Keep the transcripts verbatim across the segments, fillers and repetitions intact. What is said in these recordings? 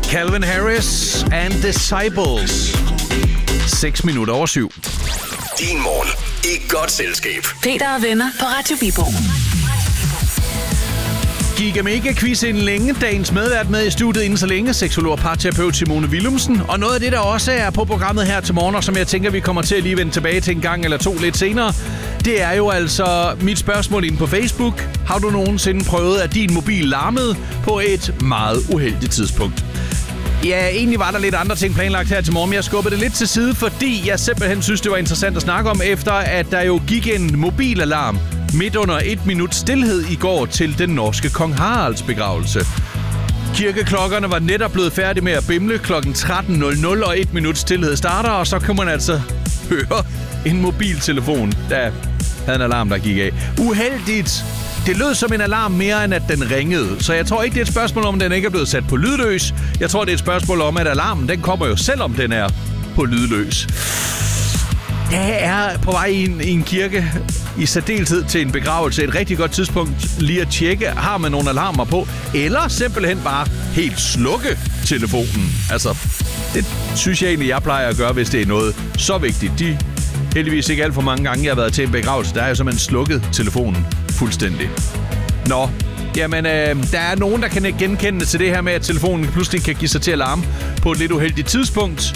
Calvin Harris and Disciples. seks minutter over syv. Din morgen i godt selskab. Peter og venner på Radio Viborg. Giga Mega Quiz inden længe. Dagens medvært med i studiet inden så længe. Seksolog og parterapeut Simone Willumsen. Og noget af det, der også er på programmet her til morgen, og som jeg tænker, vi kommer til at lige vende tilbage til en gang eller to lidt senere, det er jo altså mit spørgsmål inde på Facebook. Har du nogensinde prøvet, at din mobil larmede på et meget uheldigt tidspunkt? Ja, egentlig var der lidt andre ting planlagt her til morgen, men jeg skubbede det lidt til side, fordi jeg simpelthen synes, det var interessant at snakke om, efter at der jo gik en mobilalarm midt under et minut stilhed i går til den norske kong Haralds begravelse. Kirkeklokkerne var netop blevet færdige med at bimle klokken tretten nul nul, og et minut stilhed starter, og så kan man altså høre en mobiltelefon, der havde en alarm, der gik af. Uheldigt. Det lød som en alarm mere, end at den ringede. Så jeg tror ikke, det er et spørgsmål om, den ikke er blevet sat på lydløs. Jeg tror, det er et spørgsmål om, at alarmen, den kommer jo selvom den er på lydløs. Jeg er på vej i en, i en kirke i særdeleshed til en begravelse. Et rigtig godt tidspunkt lige at tjekke, har man nogle alarmer på, eller simpelthen bare helt slukke telefonen. Altså, det synes jeg egentlig, jeg plejer at gøre, hvis det er noget så vigtigt. De heldigvis ikke alt for mange gange, jeg har været til en begravelse, der er jo simpelthen slukket telefonen fuldstændig. Nå, jamen, øh, der er nogen, der kan genkende til det her med, at telefonen pludselig kan give sig til at larme på et lidt uheldigt tidspunkt.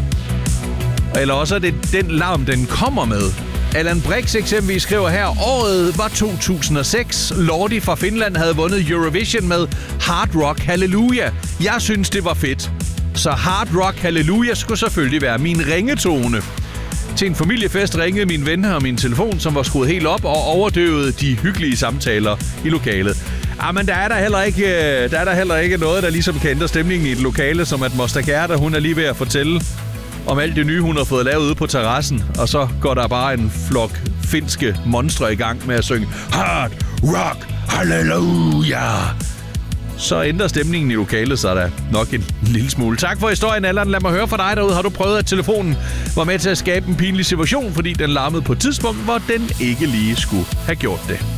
Eller også er det den larm, den kommer med. Allan Brix eksempelvis skriver her, året var to tusind og seks. Lordi fra Finland havde vundet Eurovision med Hard Rock Hallelujah. Jeg synes, det var fedt. Så Hard Rock Hallelujah skulle selvfølgelig være min ringetone. Til en familiefest ringede min ven og min telefon, som var skruet helt op, og overdøvede de hyggelige samtaler i lokalet. Ah, men der er der heller ikke, der er der heller ikke noget, der ligesom kan ændre stemningen i et lokale, som at Moster Gerda, hun er lige ved at fortælle om alt det nye, hun har fået lavet ude på terrassen. Og så går der bare en flok finske monstre i gang med at synge Hard Rock Hallelujah. Så ændrer stemningen i lokalet sig da nok en lille smule. Tak for historien, Allan. Lad mig høre fra dig derude. Har du prøvet, at telefonen var med til at skabe en pinlig situation, fordi den larmede på et tidspunkt, hvor den ikke lige skulle have gjort det?